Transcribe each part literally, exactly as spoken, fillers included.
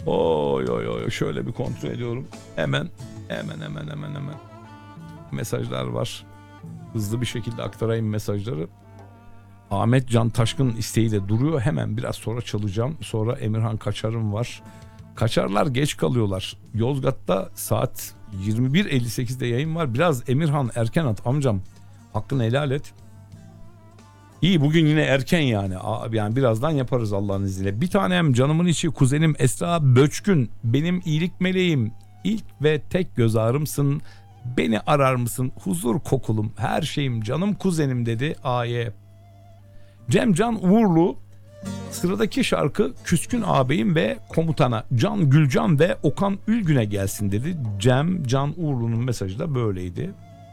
Oy oy oy, şöyle bir kontrol ediyorum. Hemen hemen hemen hemen hemen mesajlar var. Hızlı bir şekilde aktarayım mesajları. Ahmet Can Taşkın'ın isteği de duruyor. Hemen biraz sonra çalacağım. Sonra Emirhan Kaçar'ım var. Kaçarlar geç kalıyorlar. Yozgat'ta saat yirmi bir elli sekizde yayın var. Biraz Emirhan erken at amcam. Hakkını helal et. İyi, bugün yine erken yani. Yani birazdan yaparız Allah'ın izniyle. Bir tanem, canımın içi, kuzenim Esra Böçkün. Benim iyilik meleğim. İlk ve tek göz ağrımsın. Beni arar mısın? Huzur kokulum. Her şeyim, canım kuzenim dedi. Aye. Cemcan Uğurlu. Sıradaki şarkı Küskün ağabeyim ve komutana Can Gülcan ve Okan Ülgün'e gelsin dedi. Cem Can Uğurlu'nun mesajı da böyleydi.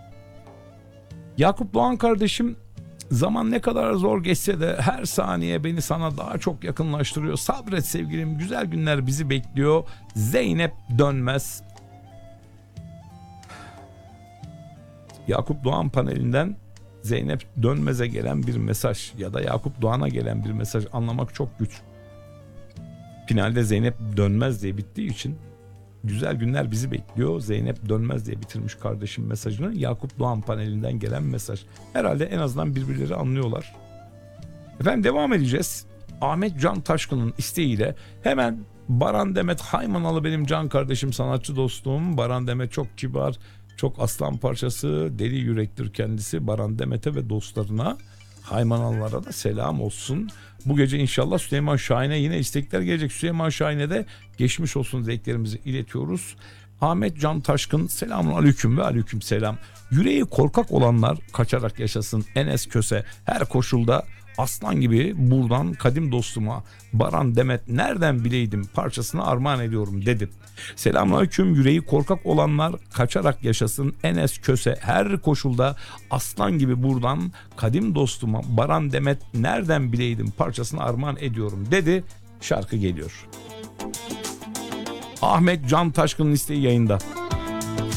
Yakup Doğan kardeşim, zaman ne kadar zor geçse de her saniye beni sana daha çok yakınlaştırıyor. Sabret sevgilim, güzel günler bizi bekliyor. Zeynep Dönmez. Yakup Doğan panelinden Zeynep Dönmez'e gelen bir mesaj ya da Yakup Doğan'a gelen bir mesaj anlamak çok güç. Finalde Zeynep Dönmez diye bittiği için güzel günler bizi bekliyor. Zeynep Dönmez diye bitirmiş kardeşim mesajını. Yakup Doğan panelinden gelen mesaj. Herhalde en azından birbirleri anlıyorlar. Efendim devam edeceğiz. Ahmet Can Taşkın'ın isteğiyle hemen Baran Demet Haymanalı, benim can kardeşim, sanatçı dostum. Baran Demet çok kibar, çok aslan parçası, deli yürektir kendisi. Baran Demet'e ve dostlarına, Haymanalılara da selam olsun. Bu gece inşallah Süleyman Şahin'e yine istekler gelecek. Süleyman Şahin'e de geçmiş olsun dileklerimizi iletiyoruz. Ahmet Can Taşkın, selamun aleyküm ve aleyküm selam. Yüreği korkak olanlar kaçarak yaşasın. Enes Köse, her koşulda aslan gibi buradan kadim dostuma Baran Demet nereden bileydim parçasını armağan ediyorum dedi. Selamünaleyküm, yüreği korkak olanlar kaçarak yaşasın. Enes Köse, her koşulda aslan gibi buradan kadim dostuma Baran Demet nereden bileydim parçasını armağan ediyorum dedi. Şarkı geliyor. Ahmet Can Taşkın'ın isteği yayında.